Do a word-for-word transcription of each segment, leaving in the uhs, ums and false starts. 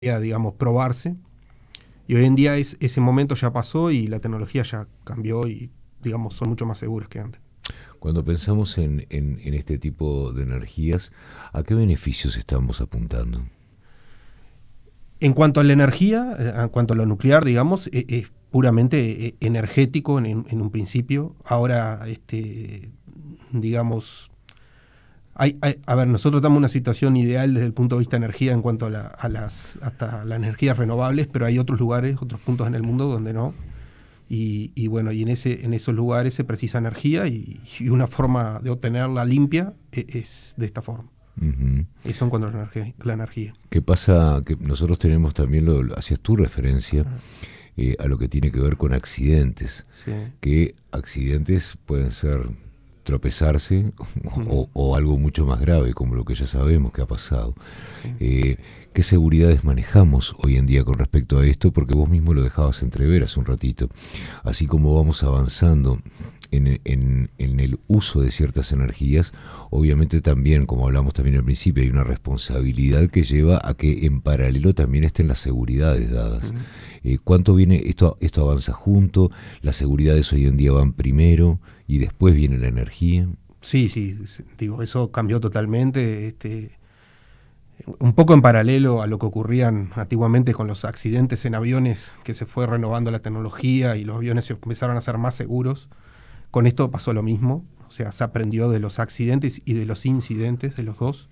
digamos, probarse. Y hoy en día es, ese momento ya pasó y la tecnología ya cambió y, digamos, son mucho más seguras que antes. Cuando pensamos en, en, en este tipo de energías, ¿a qué beneficios estamos apuntando? En cuanto a la energía, en cuanto a lo nuclear, digamos, es, es puramente energético en, en un principio. Ahora, este, digamos, hay, hay, a ver, nosotros estamos en una situación ideal desde el punto de vista de energía en cuanto a, la, a las hasta las energías renovables, pero hay otros lugares, otros puntos en el mundo donde no. Y, y bueno, y en ese en esos lugares se precisa energía y, y una forma de obtenerla limpia es, es de esta forma. Uh-huh. Eso en cuanto a la energía, la energía. ¿Qué pasa? Que nosotros tenemos también, lo hacías tu referencia, uh-huh. eh, a lo que tiene que ver con accidentes. Sí. Que accidentes pueden ser tropezarse uh-huh. o, o algo mucho más grave, como lo que ya sabemos que ha pasado. Sí. Eh, ¿Qué seguridades manejamos hoy en día con respecto a esto? Porque vos mismo lo dejabas entrever hace un ratito. Así como vamos avanzando en, en, en el uso de ciertas energías, obviamente también, como hablamos también al principio, hay una responsabilidad que lleva a que en paralelo también estén las seguridades dadas. Uh-huh. Eh, ¿Cuánto viene? Esto, esto avanza junto, las seguridades hoy en día van primero y después viene la energía. Sí, sí, digo, eso cambió totalmente. Este, un poco en paralelo a lo que ocurrían antiguamente con los accidentes en aviones, que se fue renovando la tecnología y los aviones se empezaron a ser más seguros. Con esto pasó lo mismo, o sea, se aprendió de los accidentes y de los incidentes de los dos.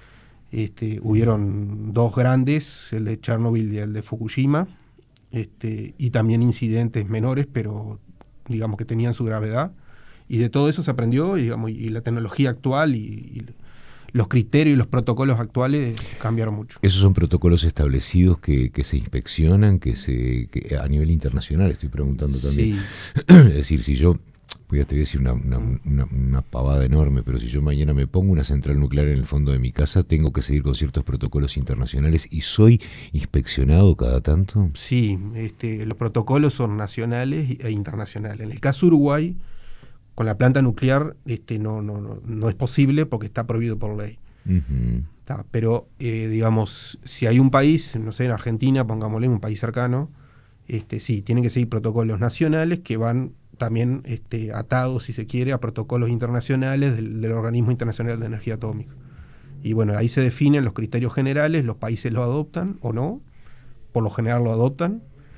Este, hubieron dos grandes, el de Chernobyl y el de Fukushima, este, y también incidentes menores, pero digamos que tenían su gravedad. Y de todo eso se aprendió, digamos, y la tecnología actual y, y los criterios y los protocolos actuales cambiaron mucho. ¿Esos son protocolos establecidos que, que se inspeccionan, que se que a nivel internacional, estoy preguntando también? Sí. Es decir, si yo, voy a te voy a decir una, una, una, una pavada enorme, pero si yo mañana me pongo una central nuclear en el fondo de mi casa, ¿tengo que seguir con ciertos protocolos internacionales y soy inspeccionado cada tanto? Sí, este, los protocolos son nacionales e internacionales. En el caso de Uruguay, con la planta nuclear este, no, no, no, no es posible porque está prohibido por ley. Uh-huh. Está, pero, eh, digamos, si hay un país, no sé, en Argentina, pongámosle, un país cercano, este, sí, tienen que seguir protocolos nacionales que van también este, atados, si se quiere, a protocolos internacionales del, del Organismo Internacional de Energía Atómica. Y bueno, ahí se definen los criterios generales, los países lo adoptan o no, por lo general lo adoptan,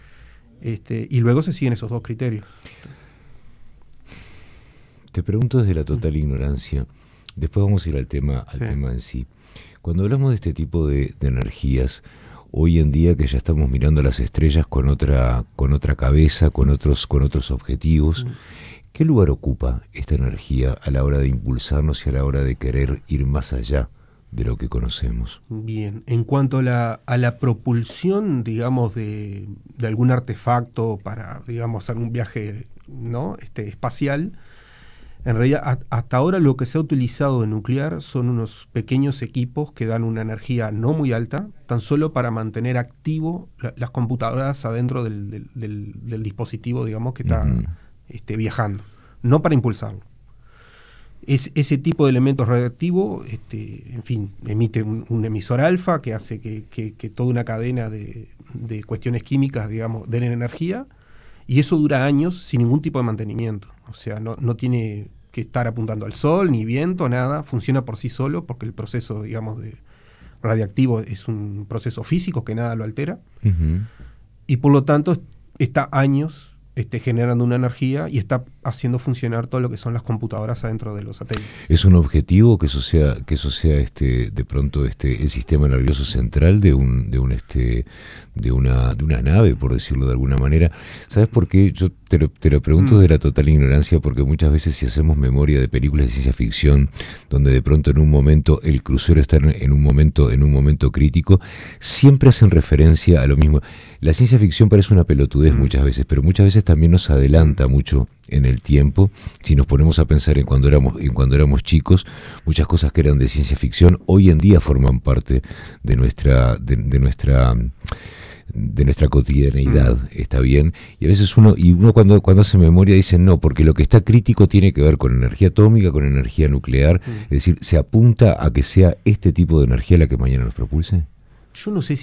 este, y luego se siguen esos dos criterios. Te pregunto desde la total ignorancia, después vamos a ir al tema, al sí. tema en sí. Cuando hablamos de este tipo de, de energías, hoy en día que ya estamos mirando las estrellas con otra, con otra cabeza, con otros, con otros objetivos, mm. ¿qué lugar ocupa esta energía a la hora de impulsarnos y a la hora de querer ir más allá de lo que conocemos? Bien, en cuanto a la, a la propulsión, digamos, de, de algún artefacto para, digamos, hacer un viaje, ¿no? este, espacial, en realidad, hasta ahora lo que se ha utilizado de nuclear son unos pequeños equipos que dan una energía no muy alta, tan solo para mantener activo la, las computadoras adentro del, del, del, del dispositivo, digamos, que está uh-huh. este, viajando, no para impulsarlo. Es, ese tipo de elementos radioactivos, este, en fin, emite un, un emisor alfa que hace que, que, que toda una cadena de, de cuestiones químicas, digamos, den energía, y eso dura años sin ningún tipo de mantenimiento. O sea, no, no tiene que estar apuntando al sol, ni viento, nada. Funciona por sí solo porque el proceso, digamos, de radiactivo es un proceso físico que nada lo altera. Uh-huh. Y por lo tanto está años este, generando una energía y está haciendo funcionar todo lo que son las computadoras adentro de los satélites. ¿Es un objetivo que eso sea, que eso sea este, de pronto este, el sistema nervioso central de un, de un este, de una, de una nave, por decirlo de alguna manera? ¿Sabes por qué? Yo te lo, te lo pregunto mm. de la total ignorancia, porque muchas veces si hacemos memoria de películas de ciencia ficción, donde de pronto en un momento el crucero está en un momento, en un momento crítico, siempre hacen referencia a lo mismo. La ciencia ficción parece una pelotudez mm. muchas veces, pero muchas veces también nos adelanta mucho en el tiempo. Si nos ponemos a pensar en cuando éramos en cuando éramos chicos, muchas cosas que eran de ciencia ficción hoy en día forman parte de nuestra de, de nuestra de nuestra cotidianeidad, mm. está bien, y a veces uno y uno cuando cuando hace memoria dice no, porque lo que está crítico tiene que ver con energía atómica, con energía nuclear, mm. es decir, se apunta a que sea este tipo de energía la que mañana nos propulse. Yo no sé si